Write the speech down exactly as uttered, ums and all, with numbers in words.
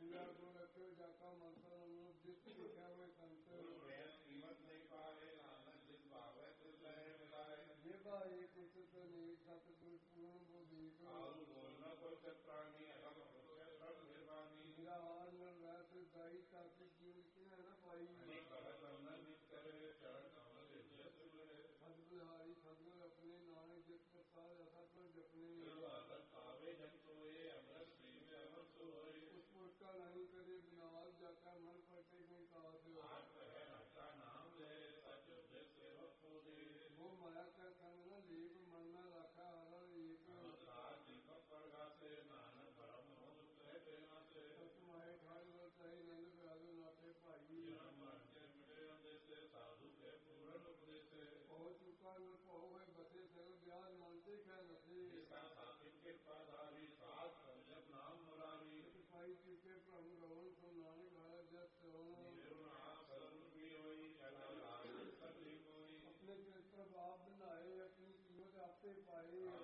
पूजा को रखो जाका मंत्र अनुरूप जिस लिखा हुए संत कीमत नहीं पाए नानक जिस भावे तिस लहे मिलाए ये भाई कुछ तो नहीं सतगुरु पूर्ण बुद्धि को आलू बोलना कोई चत्रानी अलग निर्वाणी मेरा हाल में वैसे दाई ताकि जीवन की न पाई सदबुलहारी सदगुर अपने नानक जिस प्रसाद असर पर जपने उस पुरुष का नहीं करे बिनाल जाकर मन पटे में काश वो माया का संग न लीप मन न रखा हर एक तुम्हारे खाल वर्ताई नंद प्यादो नाथे भाई साधु के पूर्ण उपदेश हो चुका न पहो है बसे सर्व ब्याज मानते क्या नथे नाम मुरारी पाई चुके प्रभु रवन सो नानक हर जस अपने चरित्र बाप बनाए अपनी कीमत आपसे पाए